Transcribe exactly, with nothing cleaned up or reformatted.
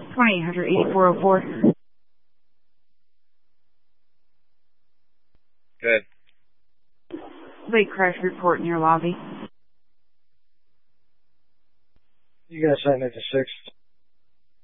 twenty-eight hundred eighty-four oh four. Good. Late crash report in your lobby. You guys sign at the sixth.